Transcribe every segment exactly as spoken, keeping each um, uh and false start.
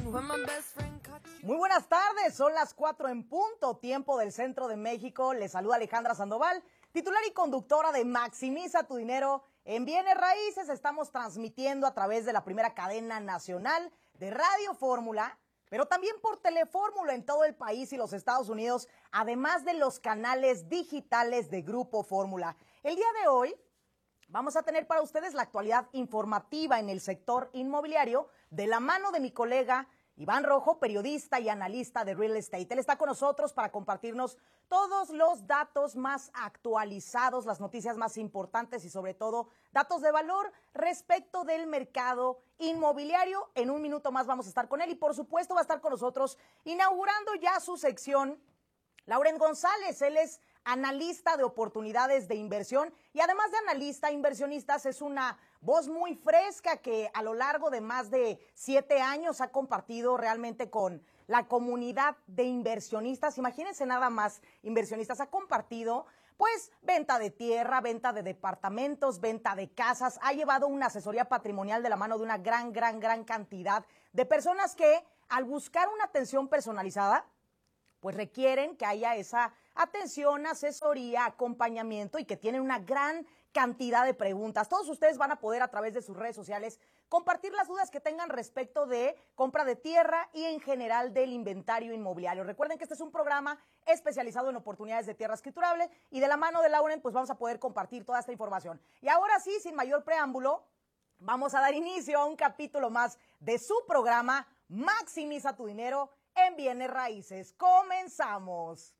Muy buenas tardes, son las cuatro en punto, tiempo del centro de México. Les saluda Alejandra Sandoval, titular y conductora de Maximiza tu Dinero en Bienes Raíces. Estamos transmitiendo a través de la primera cadena nacional de Radio Fórmula, pero también por Telefórmula en todo el país y los Estados Unidos, además de los canales digitales de Grupo Fórmula. El día de hoy vamos a tener para ustedes la actualidad informativa en el sector inmobiliario de la mano de mi colega Iván Rojo, periodista y analista de real estate. Él está con nosotros para compartirnos todos los datos más actualizados, las noticias más importantes y sobre todo datos de valor respecto del mercado inmobiliario. En un minuto más vamos a estar con él y por supuesto va a estar con nosotros inaugurando ya su sección Lauren González. Él es analista de oportunidades de inversión y además de analista, inversionistas, es una voz muy fresca que a lo largo de más de siete años ha compartido realmente con la comunidad de inversionistas. Imagínense nada más, inversionistas, ha compartido pues venta de tierra, venta de departamentos, venta de casas, ha llevado una asesoría patrimonial de la mano de una gran, gran, gran cantidad de personas que al buscar una atención personalizada pues requieren que haya esa atención, asesoría, acompañamiento y que tienen una gran cantidad de preguntas. Todos ustedes van a poder a través de sus redes sociales compartir las dudas que tengan respecto de compra de tierra y en general del inventario inmobiliario. Recuerden que este es un programa especializado en oportunidades de tierra escriturable y de la mano de Lauren pues vamos a poder compartir toda esta información. Y ahora sí, sin mayor preámbulo, vamos a dar inicio a un capítulo más de su programa Maximiza tu Dinero en Bienes Raíces. Comenzamos.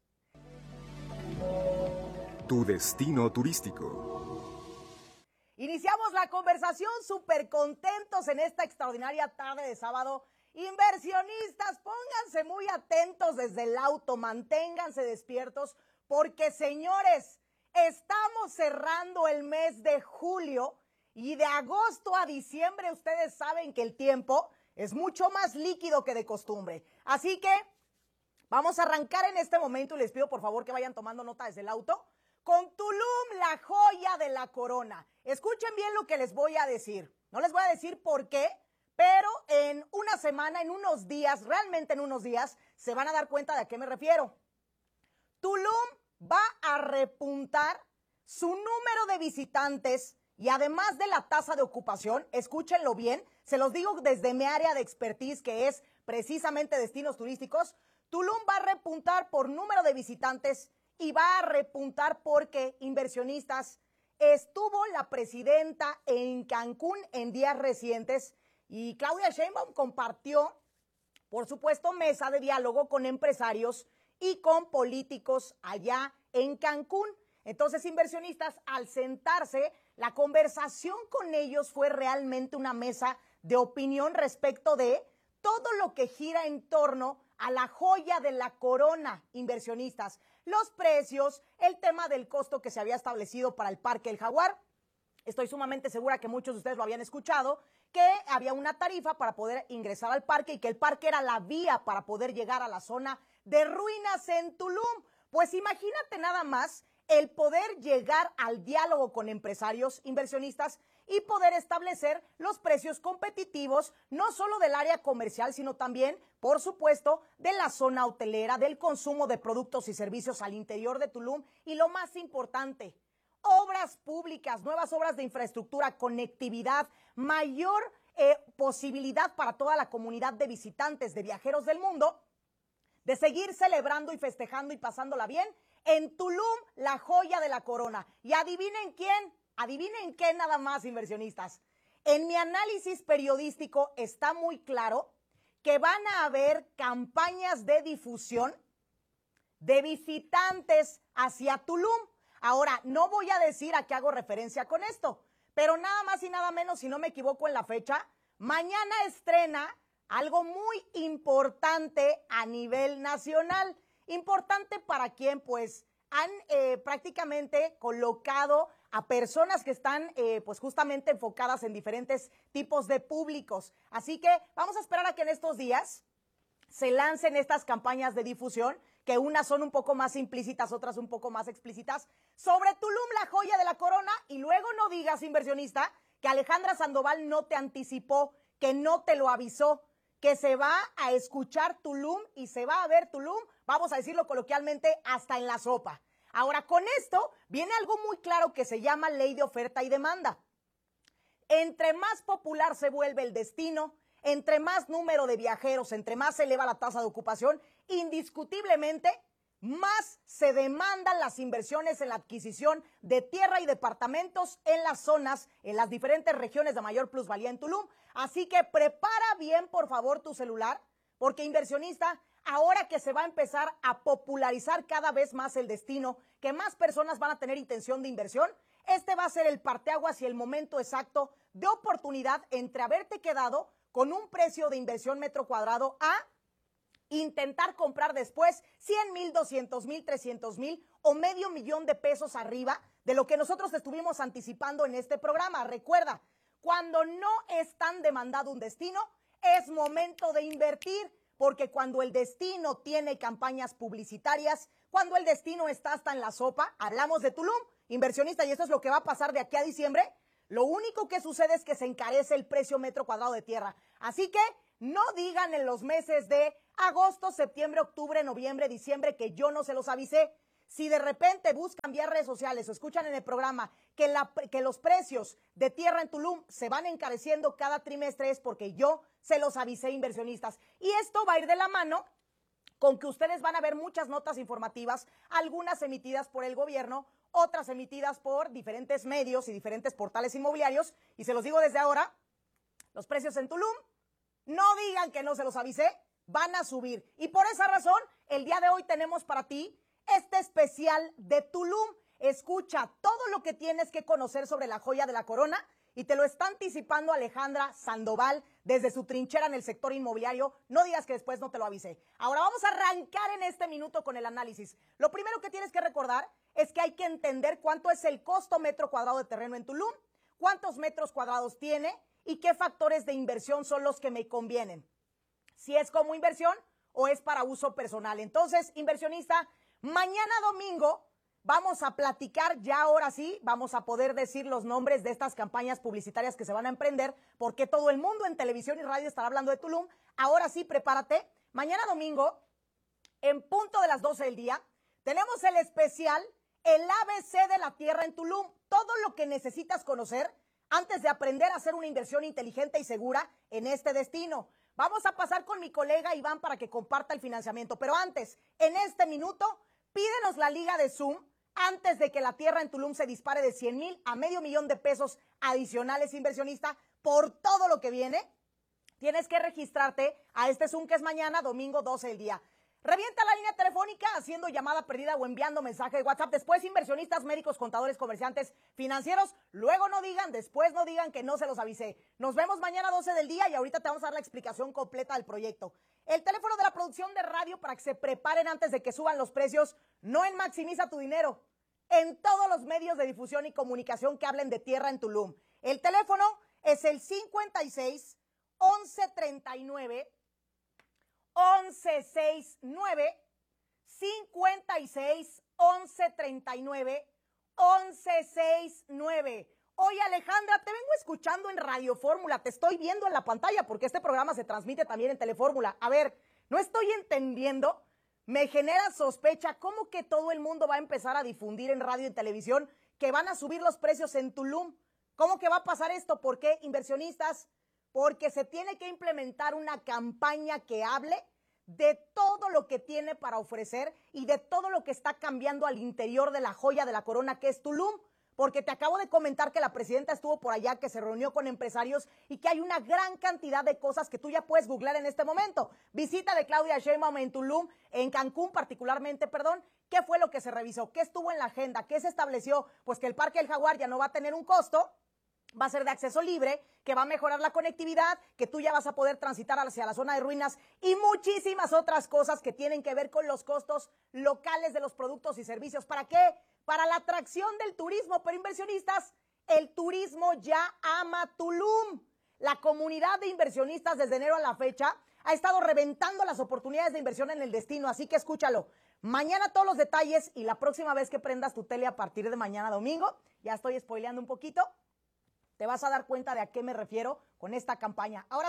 Tu destino turístico. Iniciamos la conversación súper contentos en esta extraordinaria tarde de sábado. Inversionistas, pónganse muy atentos desde el auto, manténganse despiertos, porque señores, estamos cerrando el mes de julio y de agosto a diciembre ustedes saben que el tiempo es mucho más líquido que de costumbre. Así que vamos a arrancar en este momento y les pido por favor que vayan tomando nota desde el auto con Tulum, la joya de la corona. Escuchen bien lo que les voy a decir. No les voy a decir por qué, pero en una semana, en unos días, realmente en unos días, se van a dar cuenta de a qué me refiero. Tulum va a repuntar su número de visitantes y además de la tasa de ocupación, escúchenlo bien, se los digo desde mi área de expertise, que es precisamente destinos turísticos. Tulum va a repuntar por número de visitantes y va a repuntar porque, inversionistas, estuvo la presidenta en Cancún en días recientes y Claudia Sheinbaum compartió, por supuesto, mesa de diálogo con empresarios y con políticos allá en Cancún. Entonces, inversionistas, al sentarse, la conversación con ellos fue realmente una mesa de opinión respecto de todo lo que gira en torno a la joya de la corona, inversionistas. Los precios, el tema del costo que se había establecido para el Parque El Jaguar. Estoy sumamente segura que muchos de ustedes lo habían escuchado, que había una tarifa para poder ingresar al parque y que el parque era la vía para poder llegar a la zona de ruinas en Tulum. Pues imagínate nada más el poder llegar al diálogo con empresarios, inversionistas y poder establecer los precios competitivos, no solo del área comercial, sino también, por supuesto, de la zona hotelera, del consumo de productos y servicios al interior de Tulum y lo más importante, obras públicas, nuevas obras de infraestructura, conectividad, mayor eh, posibilidad para toda la comunidad de visitantes, de viajeros del mundo, de seguir celebrando y festejando y pasándola bien en Tulum, la joya de la corona. Y adivinen quién, adivinen qué nada más, inversionistas. En mi análisis periodístico está muy claro que van a haber campañas de difusión de visitantes hacia Tulum. Ahora, no voy a decir a qué hago referencia con esto, pero nada más y nada menos, si no me equivoco en la fecha, mañana estrena algo muy importante a nivel nacional. Importante para quien pues han eh, prácticamente colocado a personas que están eh, pues justamente enfocadas en diferentes tipos de públicos. Así que vamos a esperar a que en estos días se lancen estas campañas de difusión, que unas son un poco más implícitas, otras un poco más explícitas, sobre Tulum, la joya de la corona, y luego no digas, inversionista, que Alejandra Sandoval no te anticipó, que no te lo avisó, que se va a escuchar Tulum y se va a ver Tulum, vamos a decirlo coloquialmente, hasta en la sopa. Ahora, con esto viene algo muy claro que se llama ley de oferta y demanda. Entre más popular se vuelve el destino, entre más número de viajeros, entre más se eleva la tasa de ocupación, indiscutiblemente más se demandan las inversiones en la adquisición de tierra y departamentos en las zonas, en las diferentes regiones de mayor plusvalía en Tulum. Así que prepara bien, por favor, tu celular, porque inversionista, ahora que se va a empezar a popularizar cada vez más el destino, que más personas van a tener intención de inversión, este va a ser el parteaguas y el momento exacto de oportunidad entre haberte quedado con un precio de inversión metro cuadrado a intentar comprar después cien mil, doscientos mil, trescientos mil o medio millón de pesos arriba de lo que nosotros estuvimos anticipando en este programa. Recuerda, cuando no es tan demandado un destino, es momento de invertir, porque cuando el destino tiene campañas publicitarias, cuando el destino está hasta en la sopa, hablamos de Tulum, inversionista, y esto es lo que va a pasar de aquí a diciembre, lo único que sucede es que se encarece el precio metro cuadrado de tierra. Así que no digan en los meses de agosto, septiembre, octubre, noviembre, diciembre que yo no se los avisé. Si de repente buscan vía redes sociales o escuchan en el programa que, la, que los precios de tierra en Tulum se van encareciendo cada trimestre, es porque yo se los avisé, inversionistas. Y esto va a ir de la mano con que ustedes van a ver muchas notas informativas, algunas emitidas por el gobierno, otras emitidas por diferentes medios y diferentes portales inmobiliarios. Y se los digo desde ahora, los precios en Tulum, no digan que no se los avisé, van a subir. Y por esa razón, el día de hoy tenemos para ti este especial de Tulum. Escucha todo lo que tienes que conocer sobre la joya de la corona y te lo está anticipando Alejandra Sandoval desde su trinchera en el sector inmobiliario. No digas que después no te lo avisé. Ahora vamos a arrancar en este minuto con el análisis. Lo primero que tienes que recordar es que hay que entender cuánto es el costo metro cuadrado de terreno en Tulum, cuántos metros cuadrados tiene y qué factores de inversión son los que me convienen. Si es como inversión o es para uso personal. Entonces, inversionista, mañana domingo vamos a platicar, ya ahora sí, vamos a poder decir los nombres de estas campañas publicitarias que se van a emprender, porque todo el mundo en televisión y radio estará hablando de Tulum. Ahora sí, prepárate. Mañana domingo, en punto de las doce del día, tenemos el especial, el A B C de la tierra en Tulum. Todo lo que necesitas conocer antes de aprender a hacer una inversión inteligente y segura en este destino. Vamos a pasar con mi colega Iván para que comparta el financiamiento. Pero antes, en este minuto, pídenos la liga de Zoom antes de que la tierra en Tulum se dispare de cien mil a medio millón de pesos adicionales, inversionista, por todo lo que viene. Tienes que registrarte a este Zoom que es mañana, domingo doce del día. Revienta la línea telefónica haciendo llamada perdida o enviando mensaje de WhatsApp. Después, inversionistas, médicos, contadores, comerciantes, financieros, luego no digan, después no digan que no se los avisé. Nos vemos mañana doce del día y ahorita te vamos a dar la explicación completa del proyecto. El teléfono de la producción de radio para que se preparen antes de que suban los precios, no en Maximiza tu Dinero, en todos los medios de difusión y comunicación que hablen de tierra en Tulum. El teléfono es el cincuenta y seis, once treinta y nueve, once sesenta y nueve, cincuenta y seis, once treinta y nueve, once sesenta y nueve. Oye, Alejandra, te vengo escuchando en Radio Fórmula, te estoy viendo en la pantalla porque este programa se transmite también en Telefórmula. A ver, no estoy entendiendo, me genera sospecha cómo que todo el mundo va a empezar a difundir en radio y televisión que van a subir los precios en Tulum. ¿Cómo que va a pasar esto? ¿Por qué, inversionistas? Porque se tiene que implementar una campaña que hable de todo lo que tiene para ofrecer y de todo lo que está cambiando al interior de la joya de la corona que es Tulum. Porque te acabo de comentar que la presidenta estuvo por allá, que se reunió con empresarios y que hay una gran cantidad de cosas que tú ya puedes googlear en este momento. Visita de Claudia Sheinbaum en Tulum, en Cancún particularmente, perdón. ¿Qué fue lo que se revisó? ¿Qué estuvo en la agenda? ¿Qué se estableció? Pues que el Parque del Jaguar ya no va a tener un costo, va a ser de acceso libre, que va a mejorar la conectividad, que tú ya vas a poder transitar hacia la zona de ruinas y muchísimas otras cosas que tienen que ver con los costos locales de los productos y servicios. ¿Para qué? Para la atracción del turismo. Pero inversionistas, el turismo ya ama Tulum. La comunidad de inversionistas desde enero a la fecha ha estado reventando las oportunidades de inversión en el destino, así que escúchalo. Mañana todos los detalles y la próxima vez que prendas tu tele a partir de mañana domingo, ya estoy spoileando un poquito, te vas a dar cuenta de a qué me refiero con esta campaña. Ahora sí,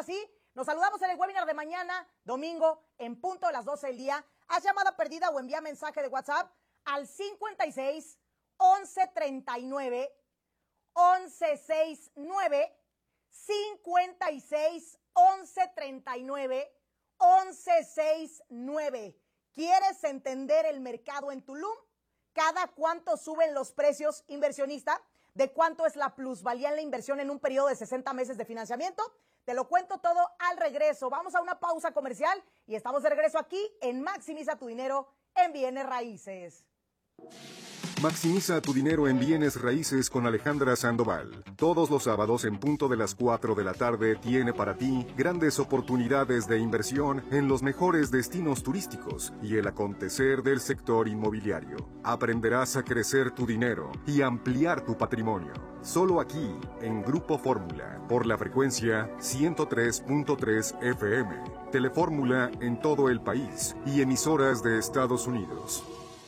Nos saludamos en el webinar de mañana, domingo, en punto de las doce del día. Haz llamada perdida o envía mensaje de WhatsApp al cincuenta y seis, once treinta y nueve, once sesenta y nueve, cincuenta y seis, once treinta y nueve, once sesenta y nueve. ¿Quieres entender el mercado en Tulum? ¿Cada cuánto suben los precios, inversionista? ¿De cuánto es la plusvalía en la inversión en un periodo de sesenta meses de financiamiento? Te lo cuento todo al regreso. Vamos a una pausa comercial y estamos de regreso aquí en Maximiza tu Dinero en Bienes Raíces. Maximiza tu dinero en bienes raíces con Alejandra Sandoval. Todos los sábados en punto de las cuatro de la tarde tiene para ti grandes oportunidades de inversión en los mejores destinos turísticos y el acontecer del sector inmobiliario. Aprenderás a crecer tu dinero y ampliar tu patrimonio. Solo aquí, en Grupo Fórmula, por la frecuencia ciento tres punto tres F M. Telefórmula en todo el país y emisoras de Estados Unidos.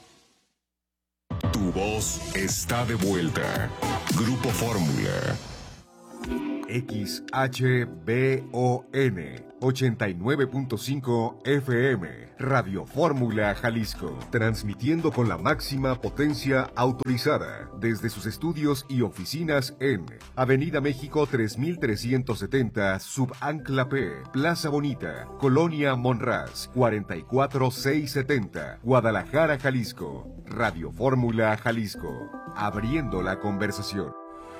Tu voz está de vuelta. Grupo Fórmula. X H B O N ochenta y nueve punto cinco F M, Radio Fórmula Jalisco, transmitiendo con la máxima potencia autorizada desde sus estudios y oficinas en Avenida México tres mil trescientos setenta, Subancla P, Plaza Bonita, Colonia Monraz, cuarenta y cuatro mil seiscientos setenta, Guadalajara, Jalisco. Radio Fórmula Jalisco, abriendo la conversación.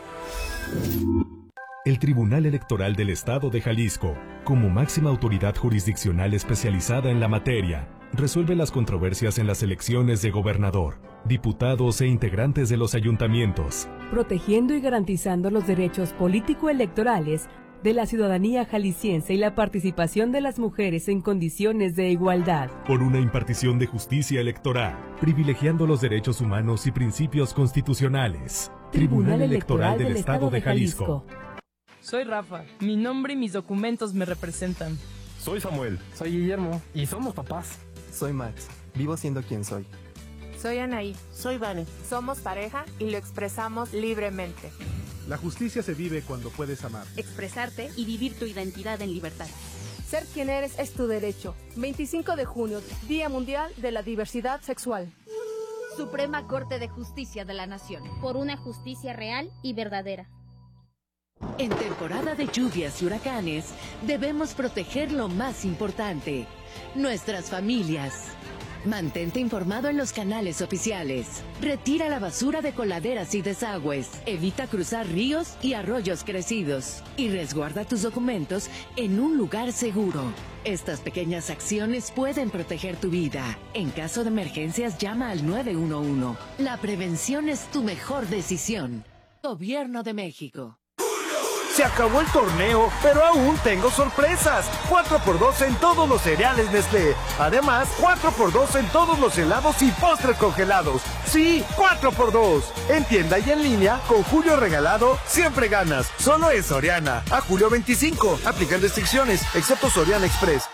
El Tribunal Electoral del Estado de Jalisco, como máxima autoridad jurisdiccional especializada en la materia, resuelve las controversias en las elecciones de gobernador, diputados e integrantes de los ayuntamientos, protegiendo y garantizando los derechos político-electorales de la ciudadanía jalisciense y la participación de las mujeres en condiciones de igualdad. Por una impartición de justicia electoral, privilegiando los derechos humanos y principios constitucionales. Tribunal Electoral del Estado de Jalisco. Soy Rafa, mi nombre y mis documentos me representan. Soy Samuel. Soy Guillermo. Y somos papás. Soy Max, vivo siendo quien soy. Soy Anaí. Soy Vane. Somos pareja y lo expresamos libremente. La justicia se vive cuando puedes amar, expresarte y vivir tu identidad en libertad. Ser quien eres es tu derecho. veinticinco de junio, Día Mundial de la Diversidad Sexual. Suprema Corte de Justicia de la Nación. Por una justicia real y verdadera. En temporada de lluvias y huracanes, debemos proteger lo más importante, nuestras familias. Mantente informado en los canales oficiales. Retira la basura de coladeras y desagües. Evita cruzar ríos y arroyos crecidos. Y resguarda tus documentos en un lugar seguro. Estas pequeñas acciones pueden proteger tu vida. En caso de emergencias, llama al nueve uno uno. La prevención es tu mejor decisión. Gobierno de México. Se acabó el torneo, pero aún tengo sorpresas. cuatro por dos en todos los cereales Nestlé. Además, cuatro por dos en todos los helados y postres congelados. Sí, cuatro por dos. En tienda y en línea, con Julio Regalado, siempre ganas. Solo es Soriana. A julio veinticinco. Aplican restricciones, excepto Soriana Express.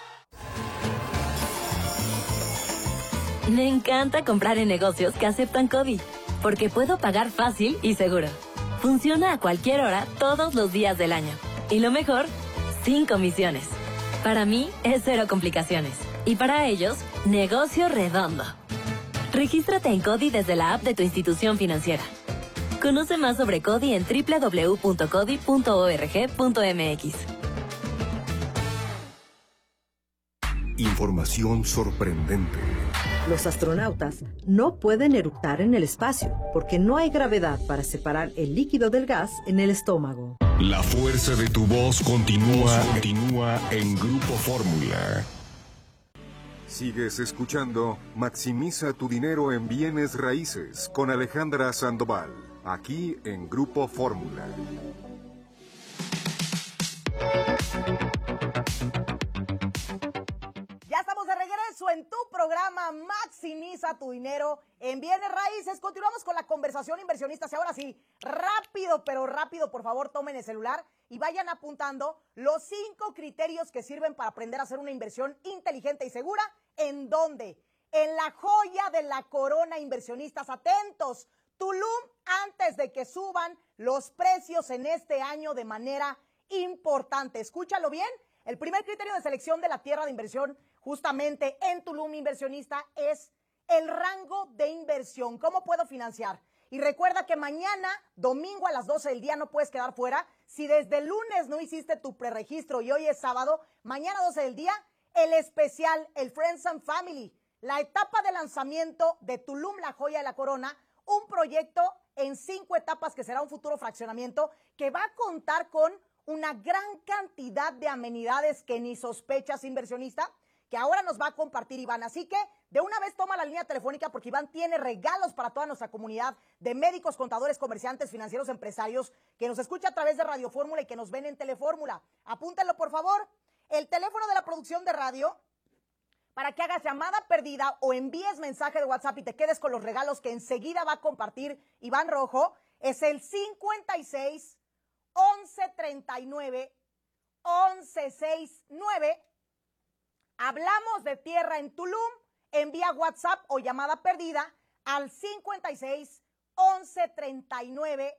Me encanta comprar en negocios que aceptan CODI, porque puedo pagar fácil y seguro. Funciona a cualquier hora, todos los días del año. Y lo mejor, sin comisiones. Para mí, es cero complicaciones. Y para ellos, negocio redondo. Regístrate en CODI desde la app de tu institución financiera. Conoce más sobre CODI en doble u doble u doble u punto codi punto org punto m x. Información sorprendente. Los astronautas no pueden eructar en el espacio porque no hay gravedad para separar el líquido del gas en el estómago. La fuerza de tu voz continúa, continúa en Grupo Fórmula. Sigues escuchando Maximiza tu dinero en bienes raíces con Alejandra Sandoval, aquí en Grupo Fórmula. Ya estamos de regreso en tu programa Maximiza tu dinero en bienes raíces. Continuamos con la conversación, inversionistas. Y ahora sí, rápido, pero rápido, por favor, tomen el celular y vayan apuntando los cinco criterios que sirven para aprender a hacer una inversión inteligente y segura. ¿En dónde? En la joya de la corona, inversionistas. Atentos. Tulum, antes de que suban los precios en este año de manera importante. Escúchalo bien. El primer criterio de selección de la tierra de inversión justamente en Tulum, inversionista, es el rango de inversión. ¿Cómo puedo financiar? Y recuerda que mañana, domingo a las doce del día, no puedes quedar fuera. Si desde el lunes no hiciste tu preregistro y hoy es sábado, mañana doce del día, el especial, el Friends and Family, la etapa de lanzamiento de Tulum, la joya de la corona, un proyecto en cinco etapas que será un futuro fraccionamiento que va a contar con una gran cantidad de amenidades que ni sospechas, inversionista, que ahora nos va a compartir Iván. Así que de una vez toma la línea telefónica porque Iván tiene regalos para toda nuestra comunidad de médicos, contadores, comerciantes, financieros, empresarios, que nos escucha a través de Radio Fórmula y que nos ven en Telefórmula. Apúntenlo, por favor. El teléfono de la producción de radio para que hagas llamada perdida o envíes mensaje de WhatsApp y te quedes con los regalos que enseguida va a compartir Iván Rojo es el cincuenta y seis, once treinta y nueve, once sesenta y nueve. Hablamos de tierra en Tulum, envía WhatsApp o llamada perdida al cincuenta y seis, once treinta y nueve,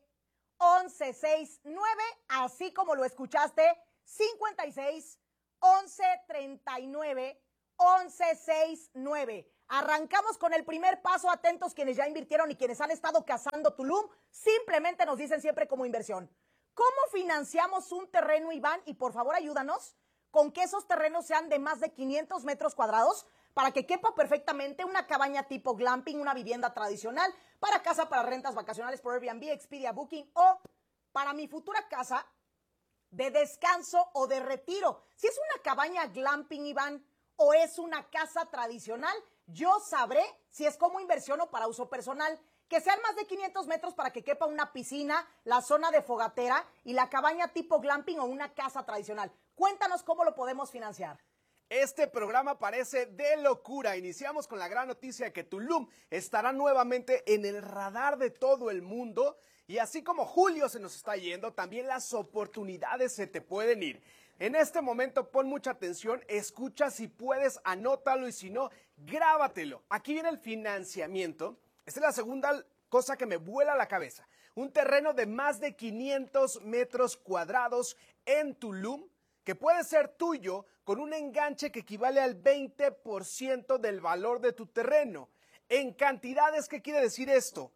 once sesenta y nueve, así como lo escuchaste, cincuenta y seis, once treinta y nueve, once sesenta y nueve. Arrancamos con el primer paso, atentos quienes ya invirtieron y quienes han estado cazando Tulum, simplemente nos dicen siempre como inversión. ¿Cómo financiamos un terreno, Iván? Y por favor ayúdanos con que esos terrenos sean de más de quinientos metros cuadrados para que quepa perfectamente una cabaña tipo glamping, una vivienda tradicional, para casa, para rentas vacacionales por Airbnb, Expedia, Booking o para mi futura casa de descanso o de retiro. Si es una cabaña glamping, Iván, o es una casa tradicional, yo sabré si es como inversión o para uso personal. Que sean más de quinientos metros para que quepa una piscina, la zona de fogatera y la cabaña tipo glamping o una casa tradicional. Cuéntanos cómo lo podemos financiar. Este programa parece de locura. Iniciamos con la gran noticia de que Tulum estará nuevamente en el radar de todo el mundo. Y así como julio se nos está yendo, también las oportunidades se te pueden ir. En este momento pon mucha atención, escucha si puedes, anótalo y si no, grábatelo. Aquí viene el financiamiento. Esta es la segunda cosa que me vuela la cabeza. Un terreno de más de quinientos metros cuadrados en Tulum, que puede ser tuyo con un enganche que equivale al veinte por ciento del valor de tu terreno. En cantidades, ¿qué quiere decir esto?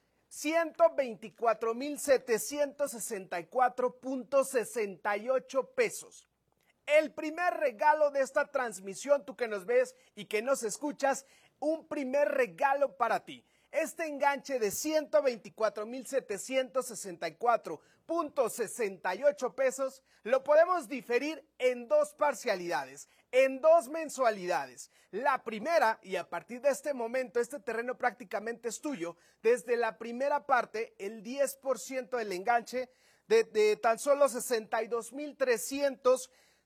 ciento veinticuatro mil setecientos sesenta y cuatro punto sesenta y ocho pesos. El primer regalo de esta transmisión, tú que nos ves y que nos escuchas, un primer regalo para ti. Este enganche de ciento veinticuatro mil setecientos sesenta y cuatro punto sesenta y ocho pesos lo podemos diferir en dos parcialidades, en dos mensualidades. La primera, y a partir de este momento este terreno prácticamente es tuyo, desde la primera parte el diez por ciento del enganche de, de tan solo sesenta y dos mil trescientos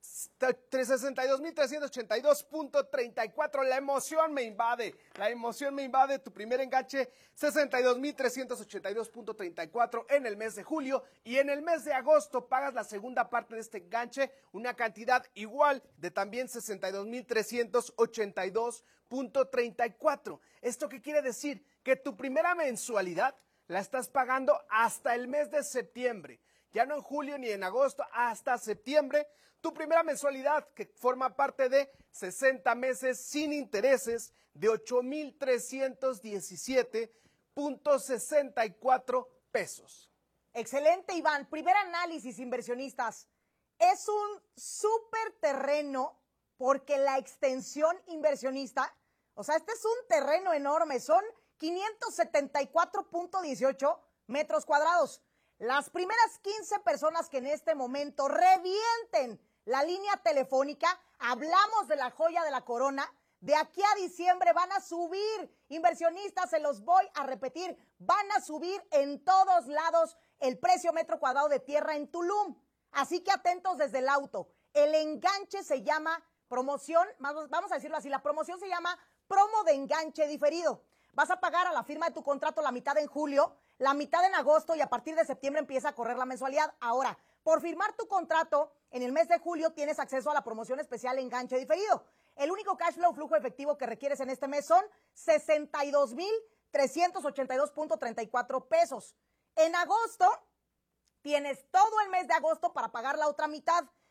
sesenta y dos mil trescientos ochenta y dos punto treinta y cuatro. La emoción me invade, la emoción me invade. Tu primer enganche, sesenta y dos mil trescientos ochenta y dos punto treinta y cuatro en el mes de julio, y en el mes de agosto pagas la segunda parte de este enganche, una cantidad igual de también sesenta y dos mil trescientos ochenta y dos punto treinta y cuatro. ¿Esto qué quiere decir? Que tu primera mensualidad la estás pagando hasta el mes de septiembre. Ya no en julio ni en agosto, hasta septiembre, tu primera mensualidad, que forma parte de sesenta meses sin intereses, de ocho mil trescientos diecisiete punto sesenta y cuatro pesos. Excelente, Iván. Primer análisis, inversionistas. Es un súper terreno porque la extensión inversionista, o sea, este es un terreno enorme, son quinientos setenta y cuatro punto dieciocho metros cuadrados. Las primeras quince personas que en este momento revienten la línea telefónica, hablamos de la joya de la corona, de aquí a diciembre van a subir, inversionistas, se los voy a repetir, van a subir en todos lados el precio metro cuadrado de tierra en Tulum. Así que atentos desde el auto. El enganche se llama promoción, vamos a decirlo así, la promoción se llama promo de enganche diferido. Vas a pagar a la firma de tu contrato la mitad en julio, la mitad en agosto y a partir de septiembre empieza a correr la mensualidad. Ahora, por firmar tu contrato en el mes de julio tienes acceso a la promoción especial enganche diferido. El único cash flow, flujo efectivo que requieres en este mes son sesenta y dos mil trescientos ochenta y dos punto treinta y cuatro pesos. En agosto tienes todo el mes de agosto para pagar la otra mitad.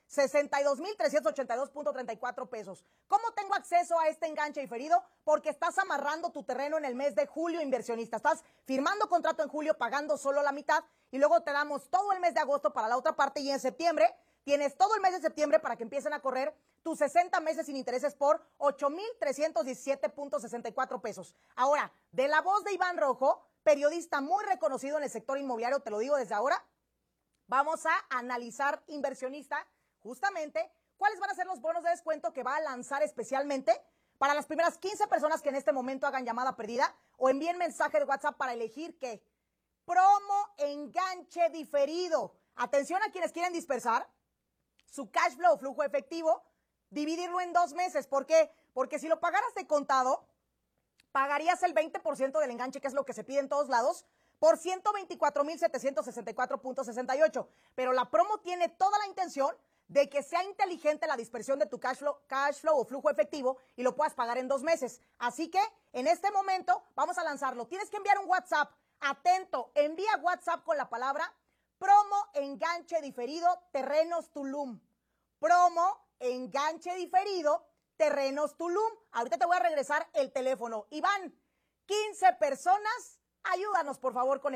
sesenta y dos mil trescientos ochenta y dos punto treinta y cuatro pesos. ¿Cómo tengo acceso a este enganche diferido? Porque estás amarrando tu terreno en el mes de julio, inversionista. Estás firmando contrato en julio, pagando solo la mitad, y luego te damos todo el mes de agosto para la otra parte, y en septiembre tienes todo el mes de septiembre para que empiecen a correr tus sesenta meses sin intereses por ocho mil trescientos diecisiete punto sesenta y cuatro pesos. Ahora, de la voz de Iván Rojo, periodista muy reconocido en el sector inmobiliario, te lo digo desde ahora, vamos a analizar, inversionista, justamente cuáles van a ser los bonos de descuento que va a lanzar especialmente para las primeras quince personas que en este momento hagan llamada perdida o envíen mensaje de WhatsApp para elegir qué. Promo enganche diferido. Atención a quienes quieren dispersar su cash flow, flujo efectivo, dividirlo en dos meses. ¿Por qué? Porque si lo pagaras de contado, pagarías el veinte por ciento del enganche, que es lo que se pide en todos lados, por ciento veinticuatro mil setecientos sesenta y cuatro punto sesenta y ocho. Pero la promo tiene toda la intención de que sea inteligente la dispersión de tu cash flow, cash flow o flujo efectivo y lo puedas pagar en dos meses. Así que en este momento vamos a lanzarlo. Tienes que enviar un WhatsApp. Atento, envía WhatsApp con la palabra promo enganche diferido terrenos Tulum. Promo enganche diferido terrenos Tulum. Ahorita te voy a regresar el teléfono. Iván, quince personas, ayúdanos por favor con el